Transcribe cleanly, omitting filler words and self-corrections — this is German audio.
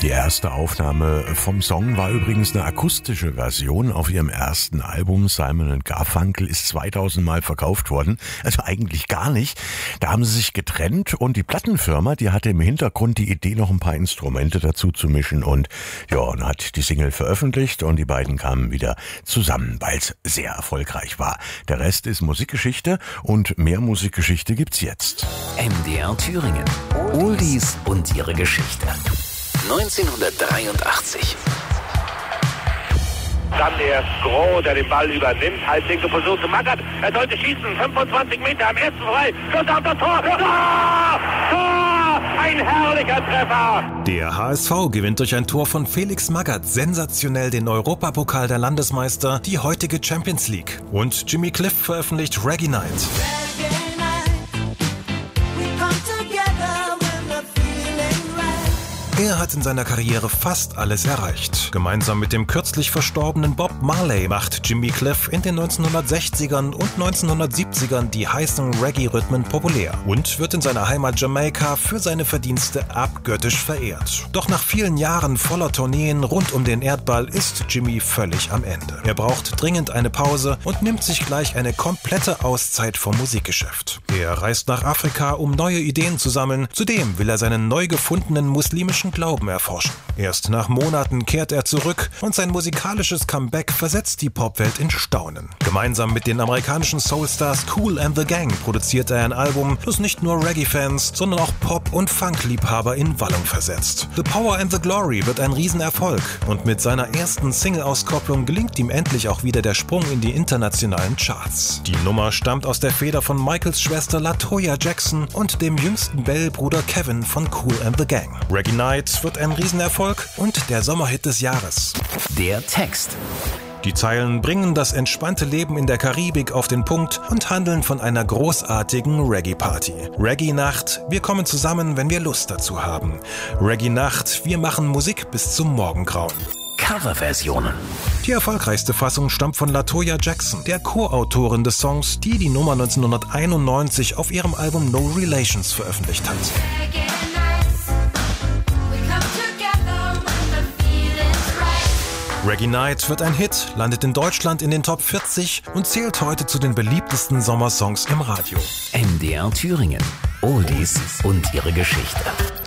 Die erste Aufnahme vom Song war übrigens eine akustische Version auf ihrem ersten Album. Simon & Garfunkel ist 2000 Mal verkauft worden, also eigentlich gar nicht. Da haben sie sich getrennt und die Plattenfirma, die hatte im Hintergrund die Idee, noch ein paar Instrumente dazu zu mischen und ja, und hat die Single veröffentlicht und die beiden kamen wieder zusammen, weil es sehr erfolgreich war. Der Rest ist Musikgeschichte und mehr Musikgeschichte gibt's jetzt. MDR Thüringen. Oldies und ihre Geschichte. 1983. Dann der Groh, der den Ball übernimmt. Halblinke Versuch zu Magath. Er sollte schießen. 25 Meter am ersten frei. Schuss auf das Tor. Tor! Tor! Ein herrlicher Treffer. Der HSV gewinnt durch ein Tor von Felix Magath sensationell den Europapokal der Landesmeister, die heutige Champions League. Und Jimmy Cliff veröffentlicht Reggae Night. Er hat in seiner Karriere fast alles erreicht. Gemeinsam mit dem kürzlich verstorbenen Bob Marley macht Jimmy Cliff in den 1960ern und 1970ern die heißen Reggae-Rhythmen populär und wird in seiner Heimat Jamaika für seine Verdienste abgöttisch verehrt. Doch nach vielen Jahren voller Tourneen rund um den Erdball ist Jimmy völlig am Ende. Er braucht dringend eine Pause und nimmt sich gleich eine komplette Auszeit vom Musikgeschäft. Er reist nach Afrika, um neue Ideen zu sammeln. Zudem will er seinen neu gefundenen muslimischen Glauben erforschen. Erst nach Monaten kehrt er zurück und sein musikalisches Comeback versetzt die Popwelt in Staunen. Gemeinsam mit den amerikanischen Soulstars Kool and the Gang produziert er ein Album, das nicht nur Reggae-Fans, sondern auch Pop- und Funk-Liebhaber in Wallung versetzt. The Power and the Glory wird ein Riesenerfolg und mit seiner ersten Single-Auskopplung gelingt ihm endlich auch wieder der Sprung in die internationalen Charts. Die Nummer stammt aus der Feder von Michaels Schwester LaToya Jackson und dem jüngsten Bell-Bruder Kevin von Kool and the Gang. Reggae Night wird ein Riesenerfolg und der Sommerhit des Jahres. Der Text. Die Zeilen bringen das entspannte Leben in der Karibik auf den Punkt und handeln von einer großartigen Reggae-Party. Reggae-Nacht, wir kommen zusammen, wenn wir Lust dazu haben. Reggae-Nacht, wir machen Musik bis zum Morgengrauen. Coverversionen. Die erfolgreichste Fassung stammt von LaToya Jackson, der Co-Autorin des Songs, die die Nummer 1991 auf ihrem Album No Relations veröffentlicht hat. Reggae Night wird ein Hit, landet in Deutschland in den Top 40 und zählt heute zu den beliebtesten Sommersongs im Radio. MDR Thüringen. Oldies und ihre Geschichte.